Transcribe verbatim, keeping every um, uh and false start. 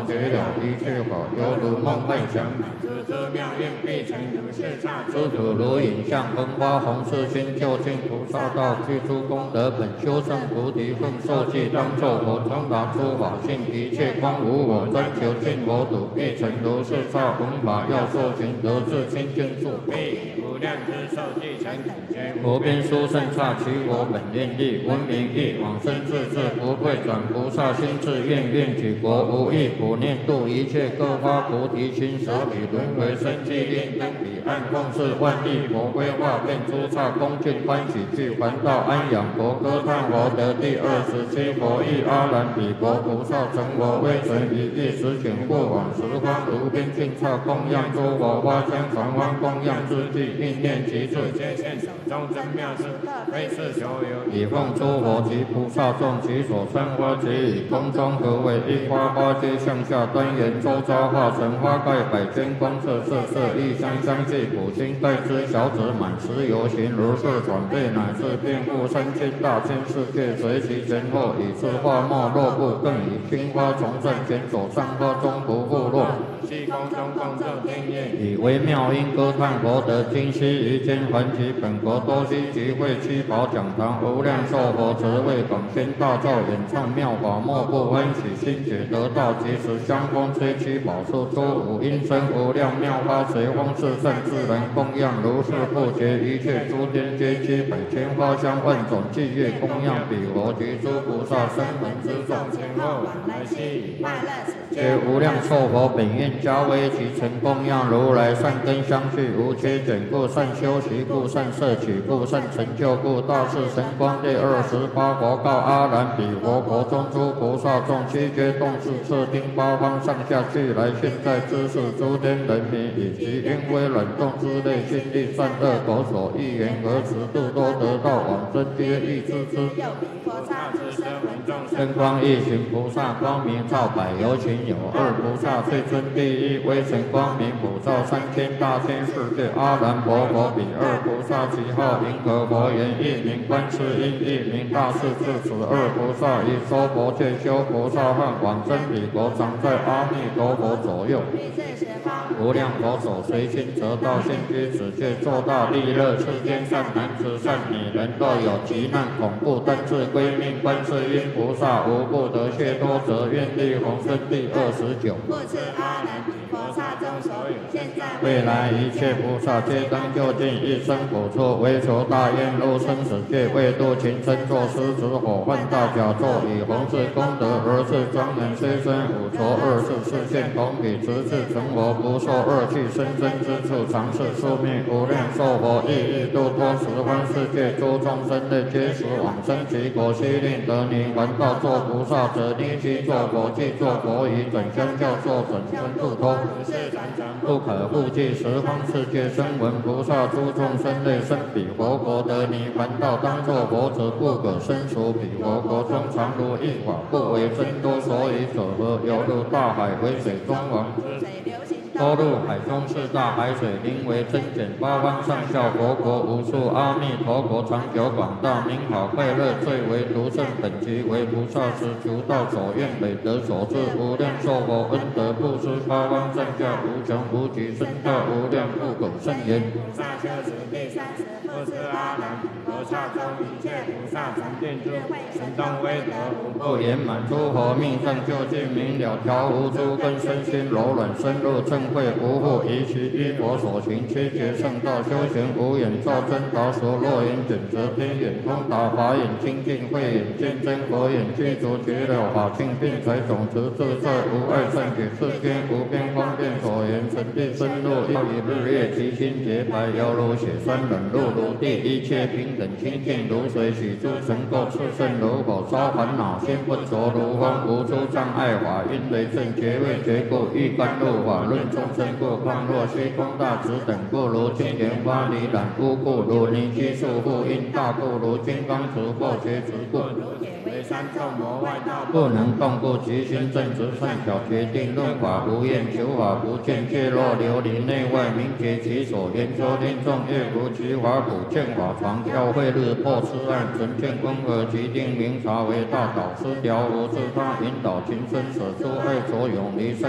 觉了一切法，犹如梦幻想。知之妙应必成如是刹，知土如影像，恒花红世心，究竟菩萨道，具诸功德本，修正菩提分，受记当作佛，通达诸法性，一切光无我，专求尽佛土，必成如是刹。弘法要受行，得自清净处，必无量之受记成等觉。无边殊胜刹，其我本愿力，闻名义，往生自治，不会转菩萨心智，愿愿举国无异，普念度一切各发菩提心，舍彼轮回生机令灯彼岸，共事万亿佛规划变诸刹，恭敬欢喜具还道安养佛，歌叹佛得第二十七佛意，阿难彼国菩萨成佛威神一亿十请过往十方无边尽刹，供养诸佛花香常欢，供养之际应念其处，皆现手中真妙事，非是所有，以奉诸佛及菩萨众，其所参花皆以空中合为一花，花皆向下端严，周遭化成花盖百千光色，色色异香香气，普心盖之小子满十游行，如是转变，乃至遍覆三千大千世界，随其前后，以是花没落不，更以青花从善前手上花中不复落，虚空中共振天乐，以微妙音歌叹佛得今昔于间，还其本国多悉集会七宝讲堂，无量寿佛慈为广宣大造，演唱妙法，莫不欢喜心解得道，即时香风吹七宝树，诸五音声无量妙法，随风四圣自然供养，如是不绝，一切诸天皆七百千花香万种伎乐供养彼佛及诸菩萨声闻之众，前后往来悉以快乐死，皆无量寿佛本愿加为其成供养如来善根相续，无缺减故，善修习故，善摄取故，善成就故，大士神光第二十八佛告阿难彼佛国中诸菩萨众，悉皆动是摄听八方上下俱来，现在知识诸天人民，以及因为冷冻之类心力善恶口所欲言何时度多得道往生，皆欲知之。菩萨之身闻众生光一行菩萨，光明照百有情有二菩萨，最尊第一微尘光明，普照三千大千世界。阿难婆佛彼二菩萨，其号银河佛言，一名观世音，一名大势至。此二菩萨以娑婆界修菩萨汉，往生彼国，常在阿弥陀佛左右。无量佛手随心得道，现居此界，作大利乐。世间善男子善女人，若有急难恐怖，但自归命观世音菩萨，无不得解脱，则愿力宏生第二十九。故此阿难彼菩萨中所有现在未来一切菩萨，皆当就近一生补处，为求大愿入生死界，为度群生，作狮子火犯大甲咒，以弘誓功德而是庄严，虽生五浊二世，视现同彼，直至成佛，不受二趣生生之处，常是宿命。无量寿佛亦欲度脱十方世界诸众生类，皆时往生其国，悉令得泥还道作菩萨者，令其作佛，即作佛以准相教，作准身不通，不可复计十方世界声闻菩萨诸众生类，生彼佛国得泥还道，当作佛者，不可生熟彼佛国中，常如一法，不为真多，所以者何？犹如大海为水中王，多入海中是大海水，名为真简，八方上下佛国无数，阿弥陀国长久广大，名好快乐，最为独胜，本集为菩萨时求道所愿，累得所至，无量寿佛恩德布施，八方上下无穷无极，深大无量不可胜言。菩萨修持第三十，不知阿难菩萨中一切菩萨常见智慧，神通威德无不圆满，诸佛命上究竟明了，调伏诸根身心柔软，深入正慧，无复疑其依佛所行，切结圣道，修行无眼照真导所，若眼准则天眼通达，法眼清净，慧眼见真，佛眼具足绝了法性，并财种持自在，无碍善解，世间无边方便所言，神地深入，要以日月其心洁白，犹如雪山冷露如地，一切平等清净如水，许诸尘垢炽盛如火，烧烦恼心不着如风，无诸障碍法，因为正觉位觉故，欲甘露法论众生故，况若虚空大直等故，如金莲花离染污故，如泥居束缚因大故，如金刚持或觉执故，如解为三众魔外道， 不能动故其心正直善巧，决定论法不厌，求法不倦，界若琉璃内外，明觉其所，圆周天众业如其法普，见法传教会日破痴暗，纯见光和其定明察为大导师，调伏自他引导情深舍出爱所永离。